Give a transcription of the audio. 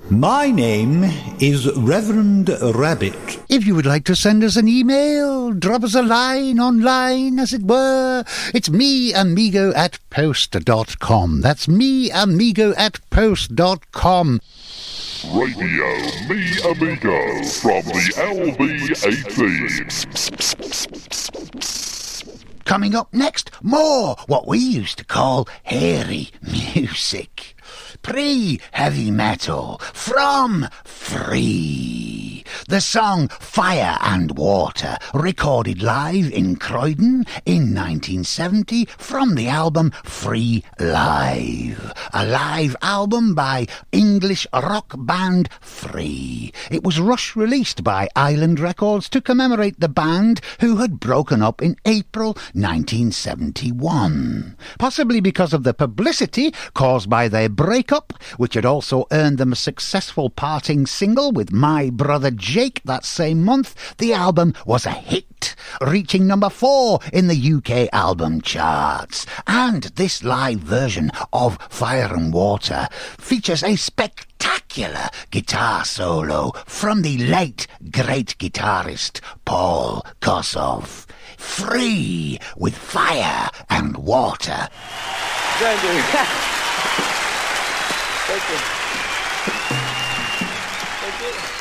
My name is Reverend Rabbit. If you would like to send us an email, drop us a line online, as it were, it's meamigo@post.com. That's meamigo@post.com. Radio Me Amigo from the LB18. Coming up next, more what we used to call hairy music. Pre-heavy metal from Free. The song Fire and Water, recorded live in Croydon in 1970 from the album Free Live. A live album by English rock band Free. It was rush-released by Island Records to commemorate the band, who had broken up in April 1971. Possibly because of the publicity caused by their breakup, which had also earned them a successful parting single with My Brother Jake that same month, the album was a hit, reaching number 4 in the UK album charts. And this live version of Fire and Water features a spectacular guitar solo from the late great guitarist Paul Kossoff. Free with Fire and Water. Thank you. Thank you.